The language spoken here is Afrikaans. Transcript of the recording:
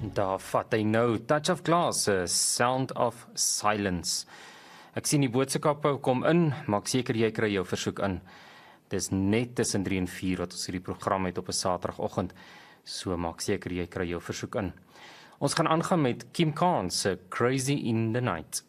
Daar vat hy nou Touch of Glass, Sound of Silence. Ek sien die boodskappe kom in, maak seker jy kry jou versoek in. Dis net tussen 3 en 4 wat ons hierdie program het op 'n Saterdagoggend, so maak seker jy kry jou versoek in. Ons gaan aangaan met Kim Khan se Crazy in the Night.